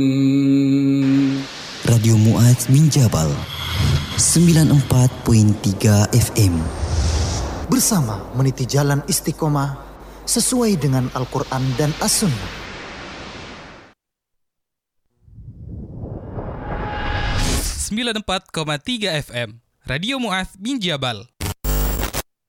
Radio Muaz bin Jabal 94.3 FM. Bersama meniti jalan istiqomah sesuai dengan Al-Quran dan As-Sunnah. Sembilan 94,3 FM Radio Muaz bin Jabal